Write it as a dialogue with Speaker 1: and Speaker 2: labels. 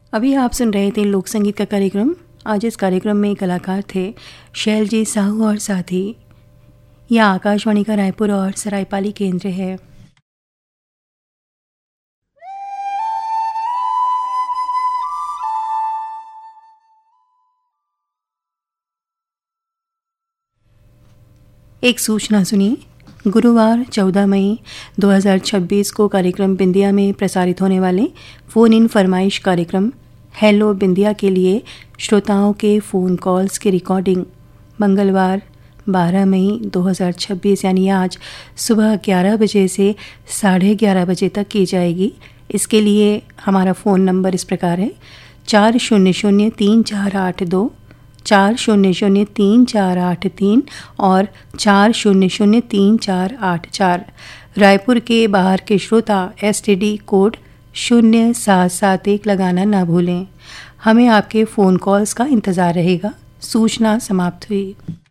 Speaker 1: अभी आप सुन रहे थे लोक संगीत का कार्यक्रम। आज इस कार्यक्रम में कलाकार थे शैलजी साहू और साथी। यह आकाशवाणी का रायपुर और सरायपाली केंद्र है। एक सूचना सुनिए। गुरुवार 14 मई 2026 को कार्यक्रम बिंदिया में प्रसारित होने वाले फ़ोन इन फरमाइश कार्यक्रम हेलो बिंदिया के लिए श्रोताओं के फ़ोन कॉल्स की रिकॉर्डिंग मंगलवार 12 मई 2026 यानी आज सुबह 11 बजे से 11:30 बजे तक की जाएगी। इसके लिए हमारा फ़ोन नंबर इस प्रकार है 40034824003483 और 40033484। रायपुर के बाहर के श्रोता STD कोड 0771 लगाना ना भूलें। हमें आपके फ़ोन कॉल्स का इंतज़ार रहेगा। सूचना समाप्त हुई।